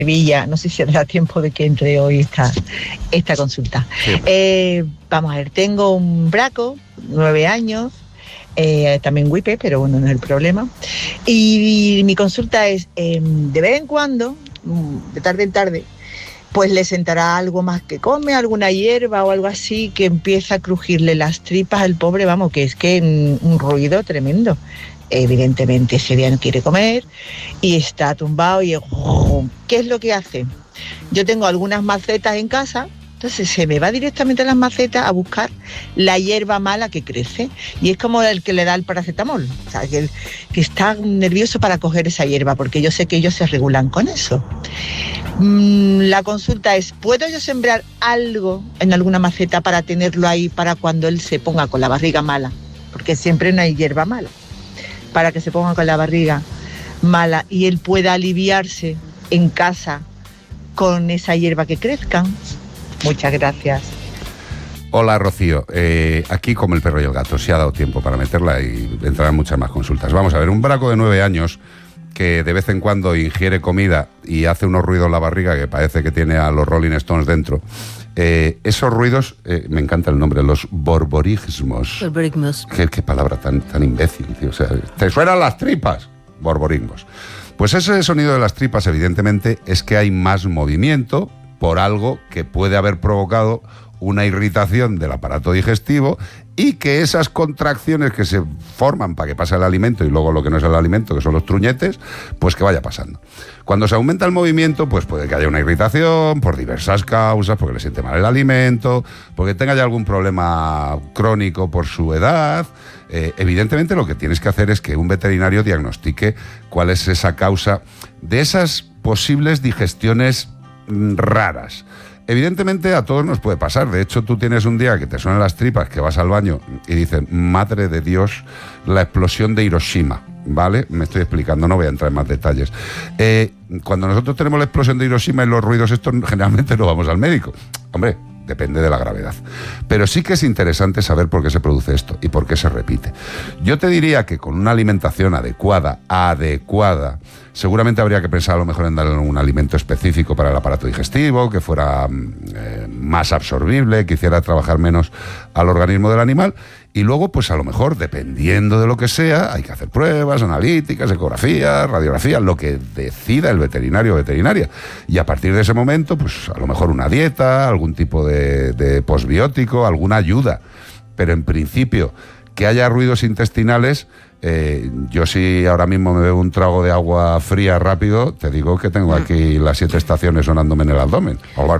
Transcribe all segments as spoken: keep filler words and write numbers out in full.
Sevilla, no sé si dará tiempo de que entre hoy esta, esta consulta. Sí. Eh, vamos a ver, tengo un braco, nueve años, eh, también Wipe, pero bueno, no es el problema. Y, y mi consulta es, eh, de vez en cuando, de tarde en tarde, pues le sentará algo más que come, alguna hierba o algo así, que empieza a crujirle las tripas al pobre, vamos, que es que un, un ruido tremendo. Evidentemente ese día no quiere comer y está tumbado y ¿qué es lo que hace? Yo tengo algunas macetas en casa, entonces se me va directamente a las macetas a buscar la hierba mala que crece y es como el que le da el paracetamol, o sea, que, que está nervioso para coger esa hierba porque yo sé que ellos se regulan con eso. Mm, la consulta es, ¿puedo yo sembrar algo en alguna maceta para tenerlo ahí para cuando él se ponga con la barriga mala? Porque siempre no hay hierba mala. Para que se ponga con la barriga mala y él pueda aliviarse en casa con esa hierba que crezcan. Muchas gracias. Hola, Rocío. Eh, aquí, como el perro y el gato, se ha dado tiempo para meterla y entrarán muchas más consultas. Vamos a ver, un braco de nueve años que de vez en cuando ingiere comida y hace unos ruidos en la barriga que parece que tiene a los Rolling Stones dentro. Eh, esos ruidos, eh, me encanta el nombre, los borborismos. Borborismos. Qué, qué palabra tan, tan imbécil, tío. O sea, te suenan las tripas. Borborismos. Pues ese sonido de las tripas, evidentemente, es que hay más movimiento por algo que puede haber provocado una irritación del aparato digestivo y que esas contracciones que se forman para que pase el alimento y luego lo que no es el alimento, que son los truñetes, pues que vaya pasando. Cuando se aumenta el movimiento, pues puede que haya una irritación por diversas causas, porque le siente mal el alimento, porque tenga ya algún problema crónico por su edad. Eh, evidentemente lo que tienes que hacer es que un veterinario diagnostique cuál es esa causa de esas posibles digestiones mm, raras. Evidentemente a todos nos puede pasar. De hecho, tú tienes un día que te suenan las tripas, que vas al baño y dices, madre de Dios, la explosión de Hiroshima, ¿vale? Me estoy explicando, no voy a entrar en más detalles. Eh, cuando nosotros tenemos la explosión de Hiroshima y los ruidos estos, generalmente no vamos al médico. Hombre, depende de la gravedad. Pero sí que es interesante saber por qué se produce esto y por qué se repite. Yo te diría que con una alimentación adecuada, adecuada, seguramente habría que pensar a lo mejor en darle un alimento específico para el aparato digestivo, que fuera eh, más absorbible, que hiciera trabajar menos al organismo del animal. Y luego, pues a lo mejor, dependiendo de lo que sea, hay que hacer pruebas analíticas, ecografías, radiografías, lo que decida el veterinario o veterinaria. Y a partir de ese momento, pues a lo mejor una dieta, algún tipo de, de posbiótico, alguna ayuda. Pero en principio, que haya ruidos intestinales, eh, yo si ahora mismo me bebo un trago de agua fría rápido, te digo que tengo aquí las siete estaciones sonándome en el abdomen.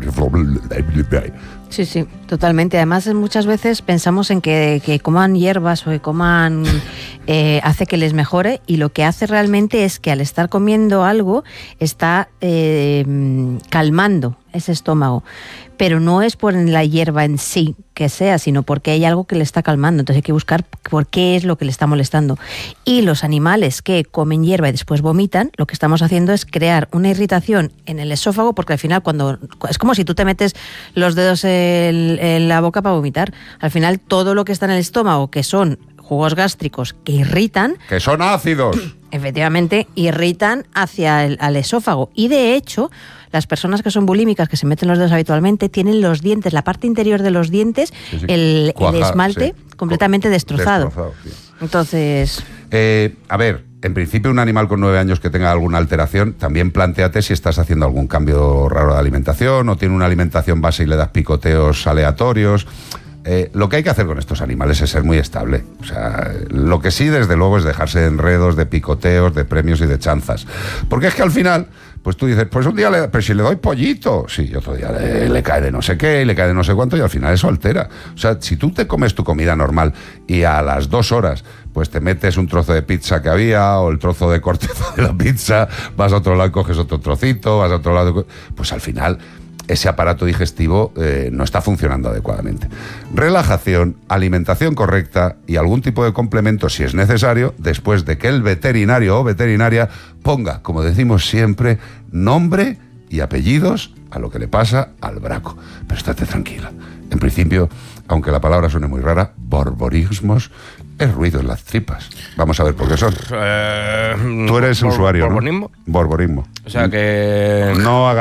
Sí, sí, totalmente. Además, muchas veces pensamos en que, que coman hierbas o que coman eh, hace que les mejore, y lo que hace realmente es que al estar comiendo algo está eh, calmando ese estómago. Pero no es por la hierba en sí que sea, sino porque hay algo que le está calmando. Entonces hay que buscar por qué es lo que le está molestando. Y los animales que comen hierba y después vomitan, lo que estamos haciendo es crear una irritación en el esófago, porque al final cuando es como si tú te metes los dedos en, en la boca para vomitar. Al final todo lo que está en el estómago, que son jugos gástricos que irritan... ¡Que son ácidos! Efectivamente, irritan hacia el al esófago. Y de hecho, las personas que son bulímicas, que se meten los dedos habitualmente, tienen los dientes, la parte interior de los dientes, sí, sí. El, Cuaja, el esmalte sí. completamente destrozado. destrozado sí. Entonces... Eh, a ver, en principio un animal con nueve años que tenga alguna alteración, también plantéate si estás haciendo algún cambio raro de alimentación o tiene una alimentación base y le das picoteos aleatorios. Eh, lo que hay que hacer con estos animales es ser muy estable. O sea, lo que sí, desde luego, es dejarse de enredos, de picoteos, de premios y de chanzas. Porque es que al final, pues tú dices, pues un día, le, pero si le doy pollito, sí, y otro día le, le cae de no sé qué, y le cae de no sé cuánto, y al final eso altera. O sea, si tú te comes tu comida normal y a las dos horas pues te metes un trozo de pizza que había o el trozo de corteza de la pizza, vas a otro lado y coges otro trocito, vas a otro lado, pues al final ese aparato digestivo eh, no está funcionando adecuadamente. Relajación, alimentación correcta y algún tipo de complemento si es necesario, después de que el veterinario o veterinaria ponga, como decimos siempre, nombre y apellidos a lo que le pasa al Braco. Pero estate tranquila. En principio, aunque la palabra suene muy rara, borborismos es ruido en las tripas. Vamos a ver por qué son. Eh, Tú eres bor- usuario, ¿Borborismo? ¿no? Borborismo. O sea que... No hagas